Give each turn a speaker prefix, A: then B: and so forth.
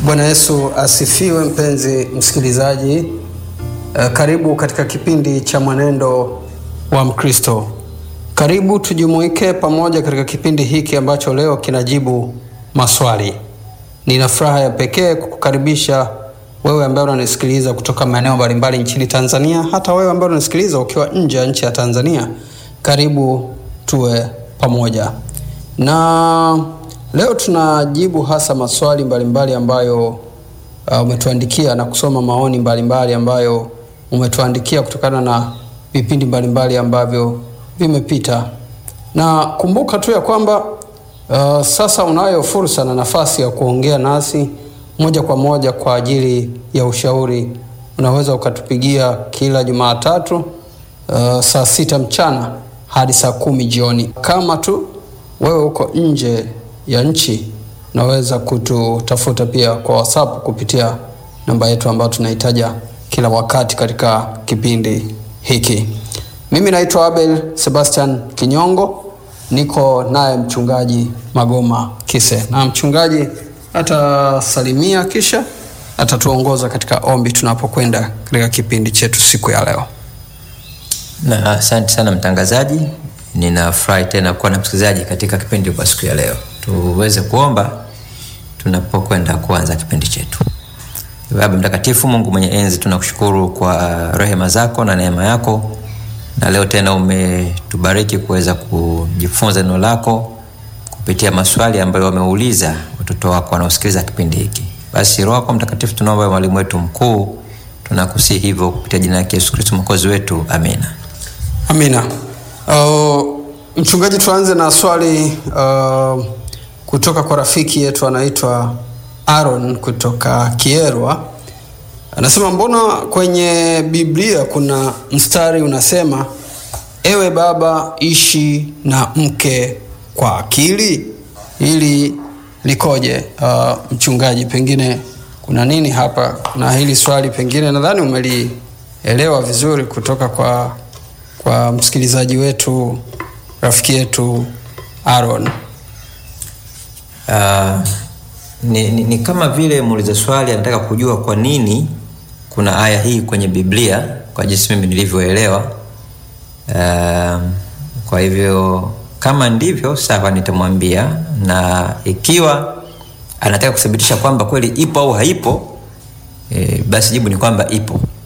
A: Bwana Yesu asifiwe. Mpenzi msikilizaji, karibu katika kipindi cha Mwenendo wa Mkristo. Karibu tujumuike pamoja katika kipindi hiki ambacho leo kinajibu maswali. Nina furaha ya pekee kukukaribisha wewe ambaye unanisikiliza kutoka maeneo mbalimbali nchini Tanzania, hata wewe ambaye unanisikiliza ukiwa nje ya nchi ya Tanzania. Karibu tuwe pamoja. Na leo tunajibu hasa maswali mbalimbali ambayo umetuandikia na kusoma maoni mbalimbali ambayo umetuandikia kutokana na vipindi mbalimbali ambavyo vimepita. Na kumbuka tu ya kwamba sasa unayo fursa na nafasi ya kuongea nasi moja kwa moja kwa ajili ya ushauri. Unaweza ukatupigia kila Jumatatu saa 6 mchana hadi saa 10 jioni. Kama tu wewe uko nje ya nchi, unaweza kututafuta pia kwa WhatsApp kupitia namba yetu ambayo tunaitaja kila wakati katika kipindi hiki. Mimi naitwa Abel Sebastian Kinyongo, niko naye mchungaji Magoma Kise. Na mchungaji atasalimia kisha atatuongoza katika ombi tunapokwenda katika kipindi chetu siku ya leo.
B: Na asante sana mtangazaji. Ninafurahi tena kuwa na msikilizaji katika kipindi kwa siku ya leo. Tuweze kuomba tunapokwenda kuanza kipindi chetu. Baba mtakatifu, Mungu mwenye enzi, tunakushukuru kwa rehema zako na neema yako. Na leo tena umetubariki kuweza kujifunza neno lako kupitia maswali ambayo wameuliza watoto wako wanaosikiliza kipindi hiki. Basi Roho yako Mtakatifu tunaomba mwalimu wetu mkuu, tunakusihi hivyo kupitia jina la Yesu Kristo Mwokozi wetu. Amina.
A: Amina. Mchungaji, tuanze na swali kutoka kwa rafiki yetu anaitwa Aaron kutoka Kierwa. Anasema, mbona kwenye Biblia kuna mstari unasema ewe baba ishi na mke kwa akili? Hili likoje? Mchungaji, pengine kuna nini hapa? Na hili swali pengine nadhani umelielewa vizuri kutoka kwa msikilizaji wetu, rafiki yetu Aaron.
B: Ni kama vile muuliza swali anataka kujua kwa nini kuna aya hii kwenye Biblia, kwa jinsi mimi nilivyoelewa. Kwa hivyo kama ndivyo sawa, nitamwambia, na ikiwa anataka kuthibitisha kwamba kweli ipo au haipo, basi jibu ni kwamba ipo.